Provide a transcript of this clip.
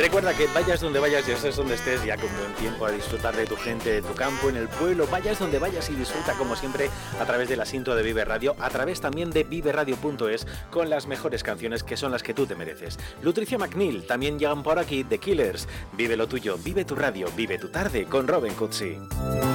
Recuerda que vayas donde vayas y estés donde estés, ya con buen tiempo a disfrutar de tu gente, de tu campo, en el pueblo, vayas donde vayas y disfruta como siempre a través de la cinta de Vive Radio, a través también de viveradio.es con las mejores canciones que son las que tú te mereces. Lutricia McNeil, también llegan por aquí The Killers. Vive lo tuyo, vive tu radio, vive tu tarde con Robin Cutsi.